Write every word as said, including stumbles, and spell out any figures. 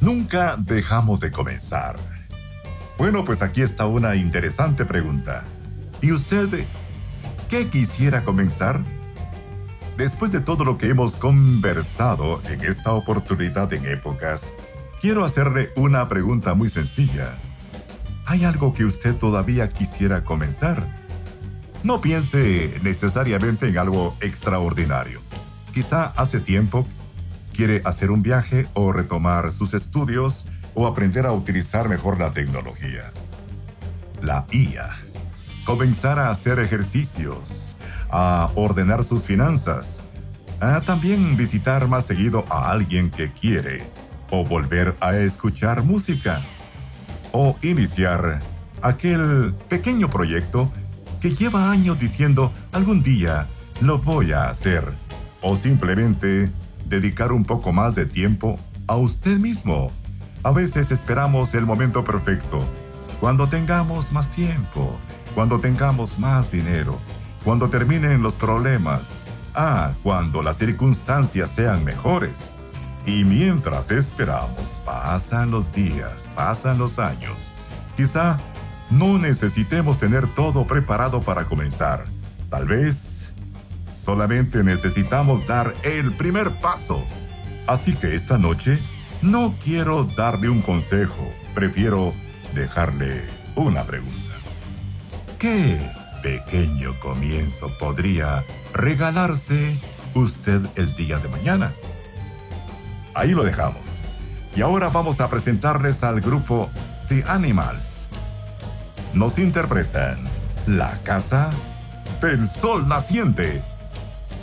Nunca dejamos de comenzar. Bueno, pues aquí está una interesante pregunta. ¿Y usted qué quisiera comenzar? Después de todo lo que hemos conversado en esta oportunidad en épocas, quiero hacerle una pregunta muy sencilla. ¿Hay algo que usted todavía quisiera comenzar? No piense necesariamente en algo extraordinario. Quizá hace tiempo quiere hacer un viaje o retomar sus estudios o aprender a utilizar mejor la tecnología. La I A. Comenzar a hacer ejercicios, a ordenar sus finanzas, a también visitar más seguido a alguien que quiere, o volver a escuchar música, o iniciar aquel pequeño proyecto que lleva años diciendo algún día lo voy a hacer, o simplemente dedicar un poco más de tiempo a usted mismo. A veces esperamos el momento perfecto, cuando tengamos más tiempo, cuando tengamos más dinero, cuando terminen los problemas, ah, cuando las circunstancias sean mejores. Y mientras esperamos, pasan los días, pasan los años. Quizá no necesitemos tener todo preparado para comenzar. Tal vez solamente necesitamos dar el primer paso. Así que esta noche no quiero darle un consejo, prefiero dejarle una pregunta. ¿Qué pequeño comienzo podría regalarse usted el día de mañana? Ahí lo dejamos. Y ahora vamos a presentarles al grupo The Animals. Nos interpretan La Casa del Sol Naciente.